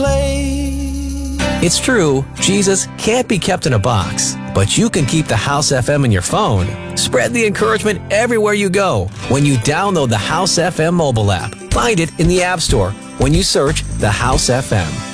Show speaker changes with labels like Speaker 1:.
Speaker 1: place.
Speaker 2: It's true, Jesus can't be kept in a box, but you can keep the House FM in your phone. Spread the encouragement everywhere you go when you download the House FM mobile app. Find it in the App Store when you search the House FM.